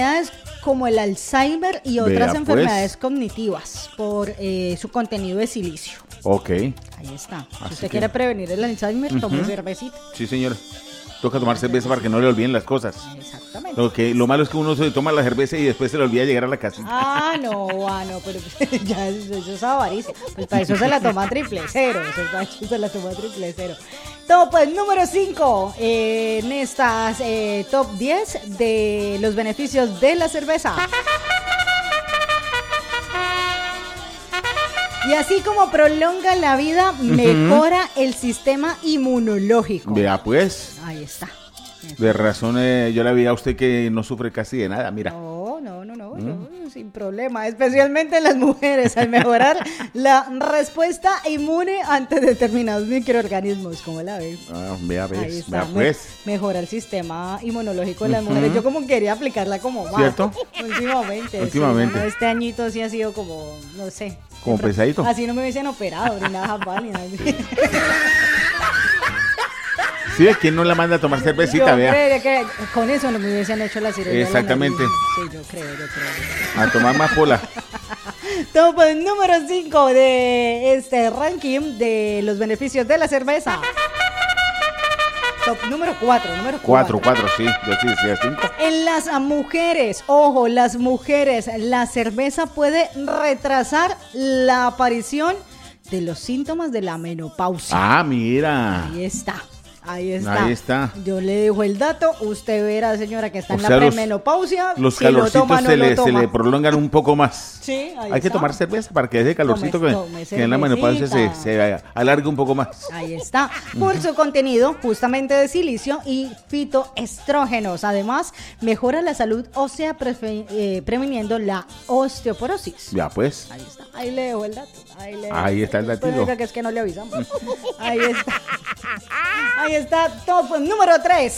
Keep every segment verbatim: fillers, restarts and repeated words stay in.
enfermedades como el Alzheimer y otras Vea, enfermedades pues. cognitivas por eh, su contenido de silicio. Ok. Ahí está. Si Así usted que- quiere prevenir el Alzheimer, Ujú. tome cervecita. Sí, señora. Toca tomar cerveza para que no le olviden las cosas. Exactamente. Lo que lo malo es que uno se toma la cerveza y después se le olvida llegar a la casa. Ah, no, ah, no, pero ya eso, eso es avaricia. Pues para eso se la toma triple cero. Eso, para eso se la toma triple cero. Top pues, número cinco eh, en estas eh, top diez de los beneficios de la cerveza. Y así como prolonga la vida, mejora el sistema inmunológico. Vea pues, Ahí está. de razón eh, yo le vi a usted que no sufre casi de nada, mira. No, no, no, no, no, sin problema, especialmente en las mujeres, al mejorar la respuesta inmune ante determinados microorganismos, ¿cómo la ves? Ah, vea Ahí pues, está, vea me- pues. mejora el sistema inmunológico de las Ujú. mujeres. Yo como quería aplicarla como más. ¿Cierto? Últimamente. Últimamente. Sí, no, este añito sí ha sido como, no sé. Como siempre- pesadito. Así no me hubiesen operado, ni nada japal, ni nada así. ¿Sí ve quién no la manda a tomar cervecita? Yo Vea, creería que con eso no me hubiesen hecho la cirugía. de la Exactamente. nariz. Sí, yo creo, yo creo. a tomar más pola. Top número cinco de este ranking de los beneficios de la cerveza. Top número cuatro, número Cuatro, cuatro, sí. Yo sí decía cinco. En las mujeres, ojo, las mujeres, la cerveza puede retrasar la aparición de los síntomas de la menopausia. Ah, mira. Ahí está. Ahí está. Ahí está. Yo le dejo el dato. Usted verá, señora, que está O en sea, la los- premenopausia. Los si lo calorcitos toma, no se, lo le, se toma. le prolongan un poco más. Sí, ahí Hay que está. tomar cerveza para que ese calorcito Tome- que, tome que en la menopausia se, cervecita. se alargue un poco más. Ahí está, por su contenido justamente de silicio y fitoestrógenos. Además, mejora la salud ósea prefe- eh, previniendo la osteoporosis. Ya pues. Ahí está, ahí le dejo el dato. Ahí, le dejo. Ahí está el Después datito. diga que es que no le avisamos. Ahí está. Ahí está, top número tres.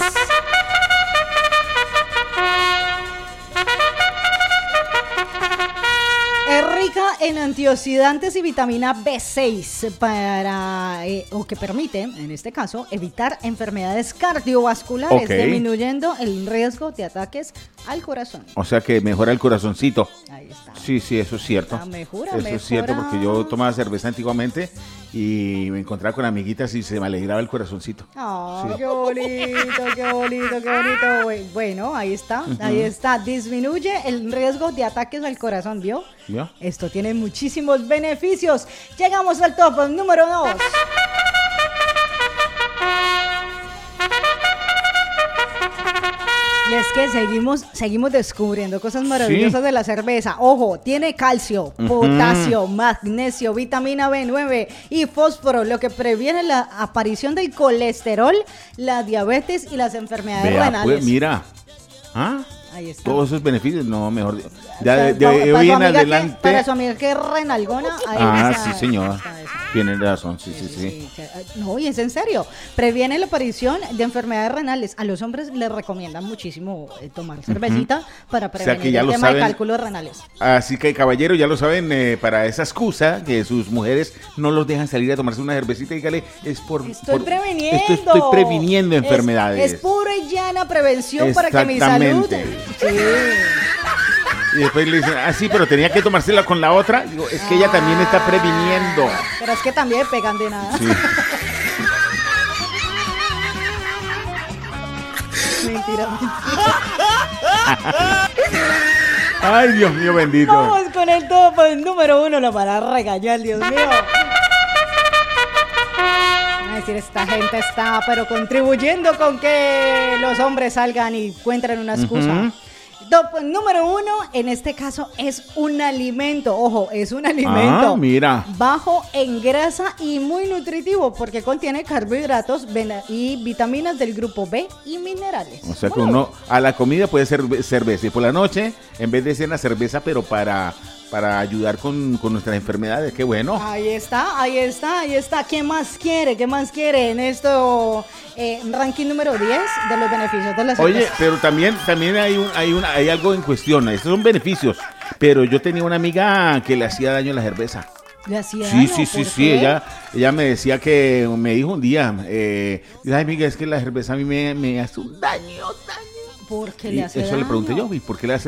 Es rica en antioxidantes y vitamina B seis para, eh, o que permite, en este caso, evitar enfermedades cardiovasculares, Ok. disminuyendo el riesgo de ataques al corazón. O sea que mejora el corazoncito. Ahí está. Sí, sí, eso es cierto. Ah, mejora, Eso mejora. es cierto porque yo tomaba cerveza antiguamente y me encontraba con amiguitas y se me alegraba el corazoncito. ¡Ay, Sí. qué bonito, qué bonito, qué bonito! Bu- Bueno, ahí está, ahí está. Disminuye el riesgo de ataques al corazón, ¿vio? ¿Ya? Esto tiene muchísimos beneficios. Llegamos al top número dos. Y es que seguimos, seguimos descubriendo cosas maravillosas Sí. de la cerveza. Ojo, tiene calcio, potasio, magnesio, vitamina B nueve y fósforo, lo que previene la aparición del colesterol, la diabetes y las enfermedades Vea, renales. pues, mira. ¿Ah? Ahí está. Todos esos beneficios, no, mejor. Ya de, de Para- hoy para su en amiga que- adelante. para su amiga que es renalgona. Ahí Ah, está, sí, señor. está eso. Tiene razón, sí, sí, sí. que- No, y es en serio. Previene la aparición de enfermedades renales. A los hombres les recomiendan muchísimo eh, tomar cervecita para sea prevenir que ya el lo tema de saben. cálculos renales. Así que, caballero, ya lo saben, eh, para esa excusa que sus mujeres no los dejan salir a tomarse una cervecita, dígale, es por. Estoy por- previniendo. esto estoy previniendo Es- enfermedades. Es, pura y llana prevención para que mi salud. Exactamente. Sí. Y después le dicen, ah, sí, pero tenía que tomársela con la otra. Digo, es que ella también está previniendo. Pero es que también pegan de nada. Sí. Mentira, mentira. Ay, Dios mío, bendito. Vamos con el top número uno, lo para regañar, Dios mío. Van a decir, esta gente está, pero contribuyendo con que los hombres salgan y encuentren una excusa. Ujú. Top número uno, en este caso, es un alimento. Ojo, es un alimento. Ah, mira. Bajo en grasa y muy nutritivo porque contiene carbohidratos vena- y vitaminas del grupo B y minerales. O sea que Bueno, uno a la comida puede ser cerveza y por la noche, en vez de cena, cerveza, pero para, para ayudar con, con nuestras enfermedades. Qué bueno. Ahí está, ahí está, ahí está. ¿Qué más quiere? ¿Qué más quiere en esto? Eh, ranking número diez de los beneficios de la cerveza. Oye, pero también, también hay, un, hay, una, hay algo en cuestión. Estos son beneficios. Pero yo tenía una amiga que le hacía daño a la cerveza. ¿Le hacía Sí, daño? sí, sí, ¿Por sí. qué? Ella, ella me decía que, me dijo un día, eh, dice, ay, amiga, es que la cerveza a mí me, me hace un daño, daño. ¿Por qué Y le hace eso daño? le pregunté yo, ¿y por qué le hace